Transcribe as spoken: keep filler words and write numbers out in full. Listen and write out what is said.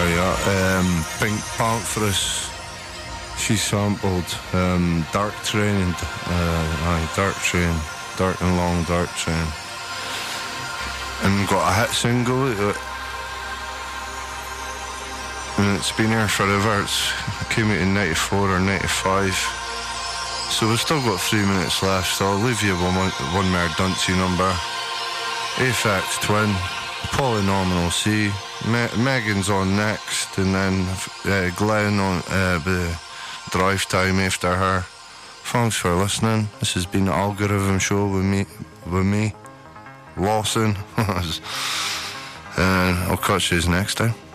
there you are. Um, Pink Panthers. She sampled um, Dark Train, uh, aye, Dark Train, Dark and Long Dark Train, and got a hit single out of it. And it's been here forever. It's, it came out in ninety-four or ninety-five. So we've still got three minutes left, so I'll leave you with one, one more Duncy number. Aphex Twin, Polynomial C, Me- Megan's on next, and then uh, Glenn on uh, the drive time after her. Thanks for listening. This has been the Algorithm Show with me, with me, Lawson. And I'll catch you next time.